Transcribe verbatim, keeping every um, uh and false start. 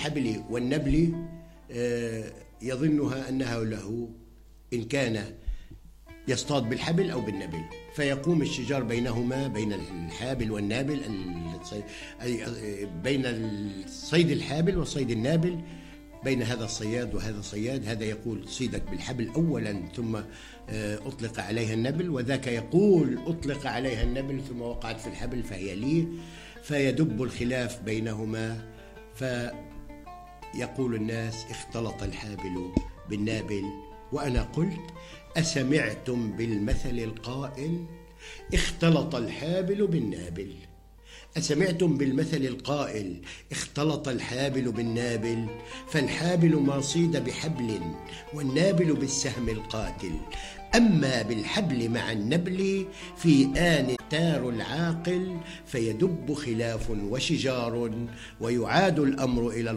الحبل والنبل يظنها أنها له إن كان يصطاد بالحبل أو بالنبل، فيقوم الشجار بينهما، بين الحابل والنابل، بين صيد الحابل وصيد النابل، بين هذا الصياد وهذا الصياد. هذا يقول صيدت بالحبل أولا ثم أطلق عليها النبل، وذاك يقول أطلق عليها النبل ثم وقعت في الحبل فهي لي، فيدب الخلاف بينهما. فيقول الناس اختلط الحابل بالنابل. وأنا قلت أسمعتم بالمثل القائل اختلط الحابل بالنابل؟ أسمعتم بالمثل القائل اختلط الحابل بالنابل؟ فالحابل ما صيد بحبل والنابل بالسهم القاتل. أما بالحبل مع النبل في آن تار العاقل، فيدب خلاف وشجار ويعاد الأمر إلى